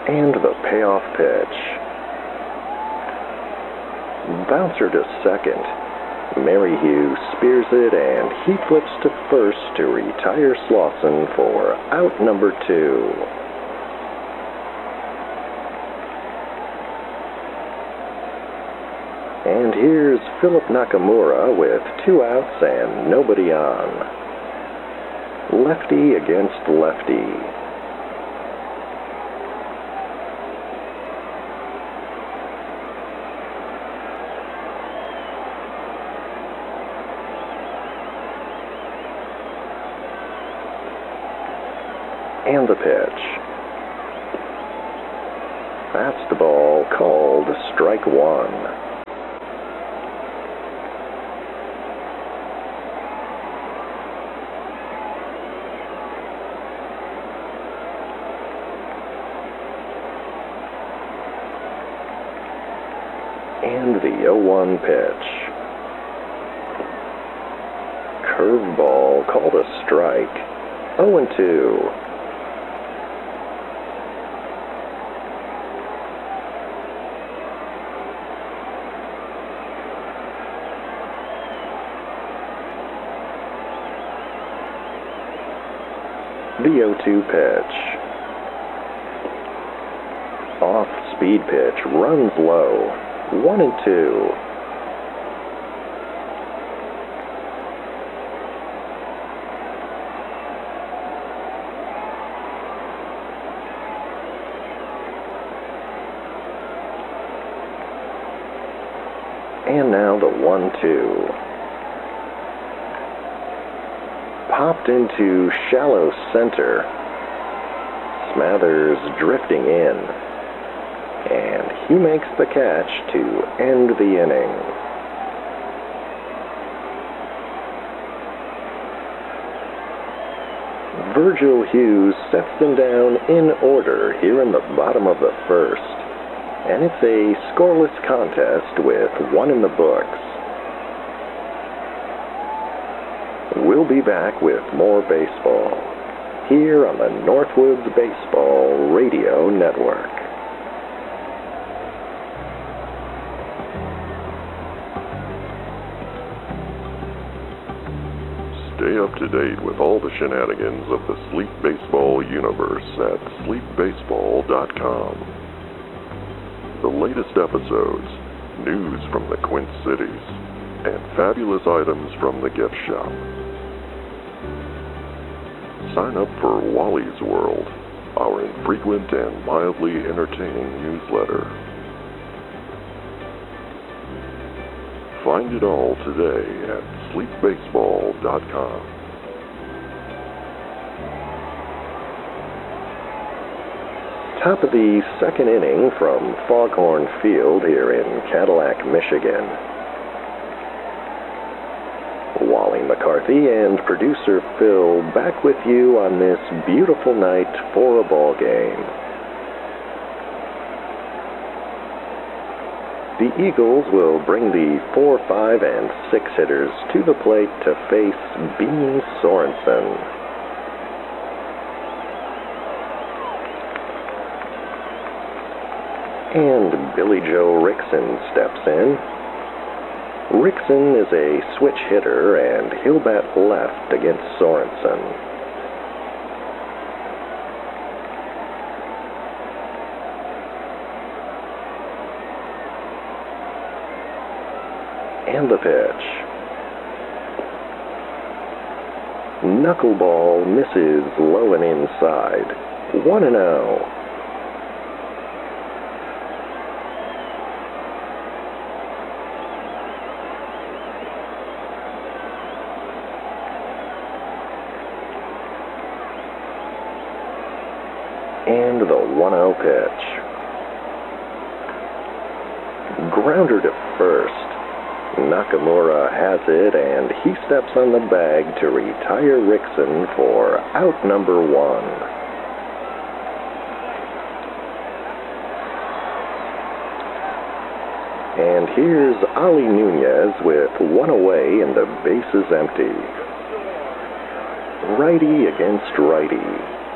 And the payoff pitch. Bouncer to second. Merrihew spears it, and he flips to first to retire Slauson for out number 2. And here's Philip Nakamura with 2 outs and nobody on. Lefty against lefty. And the pitch. That's the ball, called strike 1. And the 0-1 pitch. Curveball, called a strike. 0-2. The 0-2 pitch. Off-speed pitch, runs low. 1-2. And now the 1-2. Popped into shallow center. Smathers drifting in. And he makes the catch to end the inning. Virgil Hughes sets them down in order here in the bottom of the first. And it's a scoreless contest with 1 in the books. We'll be back with more baseball here on the Northwoods Baseball Radio Network. Stay up to date with all the shenanigans of the Sleep Baseball universe at sleepbaseball.com. The latest episodes, news from the Quint Cities, and fabulous items from the gift shop. Sign up for Wally's World, our infrequent and mildly entertaining newsletter. Find it all today at sleepbaseball.com. Top of the second inning from Foghorn Field here in Cadillac, Michigan. Wally McCarthy and producer Phil back with you on this beautiful night for a ball game. The Eagles will bring the 4, 5, and 6 hitters to the plate to face Bean Sorensen. And Billy Joe Rickson steps in. Rickson is a switch hitter, and he'll bat left against Sorensen. And the pitch. Knuckleball misses low and inside. 1-0. And the 1-0 pitch. Grounder to first. Nakamura has it, and he steps on the bag to retire Rickson for out number 1. And here's Ali Nunez with 1 away and the bases empty. Righty against righty.